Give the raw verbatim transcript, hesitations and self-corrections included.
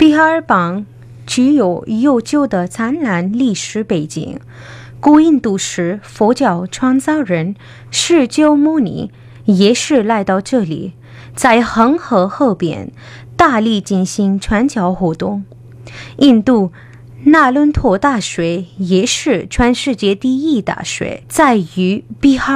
比哈尔邦具有悠久的灿烂历史背景。古印度时，佛教创造人释迦牟尼也是来到这里，在恒河河边大力进行传教活动。印度纳伦托大水也是全世界第一大水，在于比哈